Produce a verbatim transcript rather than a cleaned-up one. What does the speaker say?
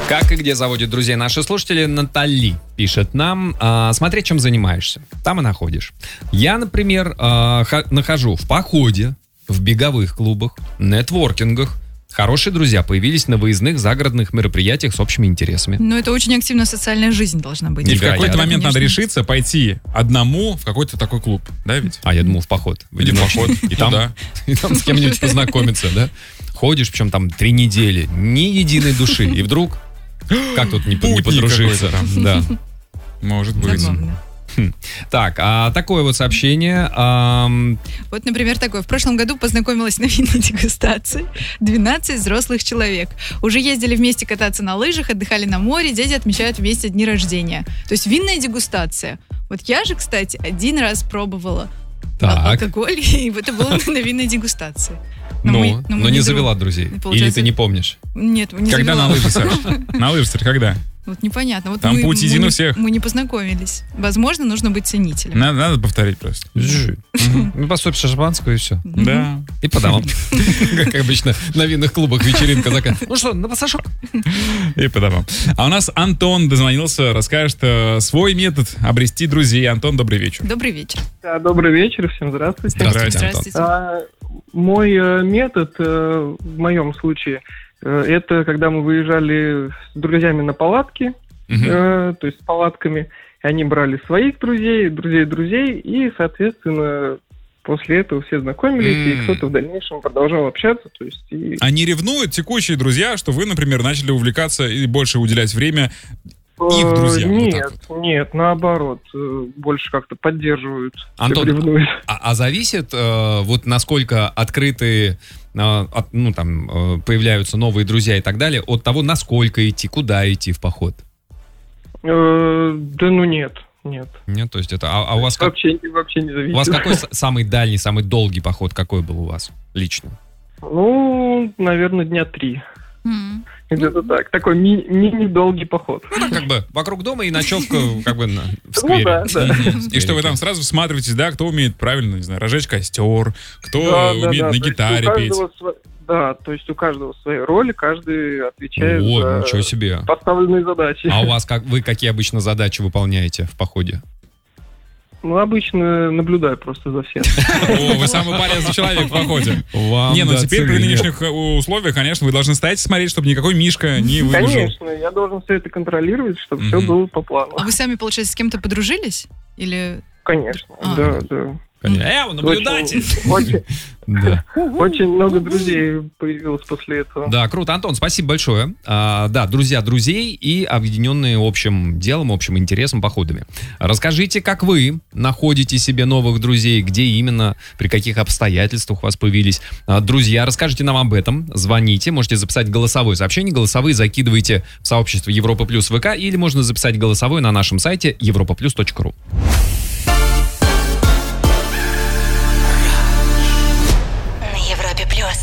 Как и где заводят друзей наши слушатели, Натали пишет нам: а, смотри, чем занимаешься, там и находишь. Я, например, а, ха- нахожу в походе, в беговых клубах, нетворкингах. Хорошие друзья появились на выездных загородных мероприятиях с общими интересами. Но это очень активная социальная жизнь должна быть. И в какой-то Да, момент конечно. надо решиться пойти одному в какой-то такой клуб, да ведь? А я думал, в поход. В Или в одиночный. поход. И там, Куда? и там с кем-нибудь познакомиться, да? Ходишь, причем там три недели, ни единой души. И вдруг, как тут не, по- не Путник подружиться? какой-то Да. Может быть. Забавно. Так, а такое вот сообщение. ам, Вот, например, такое. В прошлом году познакомилась на винной дегустации. двенадцать взрослых человек. Уже ездили вместе кататься на лыжах, отдыхали на море, дети отмечают вместе дни рождения. То есть винная дегустация. Вот я же, кстати, один раз пробовала Так. алкоголь, и это было на винной дегустации. Но Ну, мы- но мы но не не завела друг- друзей. Или Получается- ты не помнишь? Нет, не Когда завела. на лыжи, Саш? На лыжи, Саш, когда? Вот непонятно. Вот Там мы, путь мы един у не- всех. Мы не познакомились. Возможно, нужно быть ценителем. Надо, надо повторить просто. Ну, посыпь шампанского и все. Да. И по домам. Как обычно на винных клубах вечеринка такая. Ну что, на пассажок? И по домам. А у нас Антон дозвонился, расскажет э, свой метод обрести друзей. Антон, добрый вечер. Добрый вечер. Да, добрый вечер, всем здравствуйте. Здравствуйте, Антон. Здравствуйте. А, мой э, метод э, в моем случае э, это когда мы выезжали с друзьями на палатки, Мгм. э, то есть с палатками, и они брали своих друзей, друзей друзей, и, соответственно, после этого все знакомились, М. и кто-то в дальнейшем продолжал общаться, то есть и... Они ревнуют, текущие друзья, что вы, например, начали увлекаться и больше уделять время их Э, друзьям. Вот Нет, так нет, наоборот, э, больше как-то поддерживают. Антон, чем ревнуют. А, а зависит, э, вот насколько открытые, э, от- ну там э, появляются новые друзья и так далее, от того, насколько идти, куда идти в поход. Э, Да ну нет, нет. Нет, то есть это. А, а у вас как? Вообще, вообще не зависит. У вас какой с- самый дальний, самый долгий поход какой был у вас лично? Ну, наверное, дня три. М. Где-то так. Такой ми- мини-долгий поход. Ну, так как бы вокруг дома и ночевка как бы на- в сквере. Ну да, да. И что вы там сразу всматриваетесь, да, кто умеет правильно, не знаю, разжечь костер, кто Да, да, умеет да. на То есть гитаре у петь. каждого сво- Да, то есть у каждого своя роль, и каждый отвечает О, за ничего себе. поставленные задачи. А у вас как, вы какие обычно задачи выполняете в походе? Ну, обычно наблюдаю просто за всем. О, вы самый полезный человек в походе. Вам, Не, ну да, теперь при ценили. нынешних э, условиях, конечно, вы должны стоять и смотреть, чтобы никакой Мишка не выбежал. Конечно, я должен все это контролировать, чтобы все Мгм. было по плану. А вы сами, получается, с кем-то подружились? Или... Конечно, А. да, да. Э, наблюдатель! Очень, очень, Да. очень много друзей появилось после этого. Да, круто. Антон, спасибо большое. А, да, друзья друзей и объединенные общим делом, общим интересом, походами. Расскажите, как вы находите себе новых друзей, где именно, при каких обстоятельствах у вас появились а, друзья. Расскажите нам об этом. Звоните, можете записать голосовое сообщение. Голосовые закидывайте в сообщество Европа Плюс ВК или можно записать голосовое на нашем сайте европа плюс точка ру.